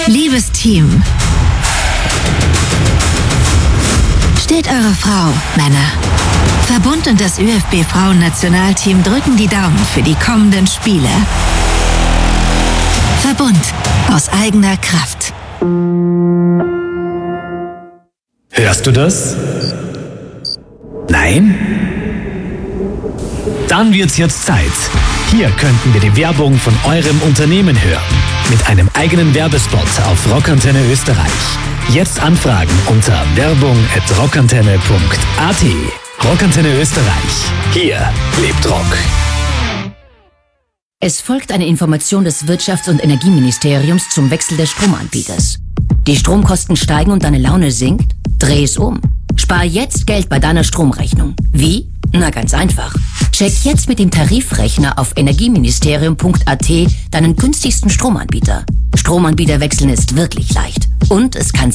Liebes Team, steht eure Frau, Männer. Verbund und das ÖFB-Frauen-Nationalteam drücken die Daumen für die kommenden Spiele. Verbund aus eigener Kraft. Hörst du das? Nein? Dann wird's jetzt Zeit. Hier könnten wir die Werbung von eurem Unternehmen hören. Mit einem eigenen Werbespot auf Rockantenne Österreich. Jetzt anfragen unter werbung@rockantenne.at. Rockantenne Österreich. Hier lebt Rock. Es folgt eine Information des Wirtschafts- und Energieministeriums zum Wechsel des Stromanbieters. Die Stromkosten steigen und deine Laune sinkt? Dreh es um. Spar jetzt Geld bei deiner Stromrechnung. Wie? Na, ganz einfach. Check jetzt mit dem Tarifrechner auf energieministerium.at deinen günstigsten Stromanbieter. Stromanbieter wechseln ist wirklich leicht. Und es kann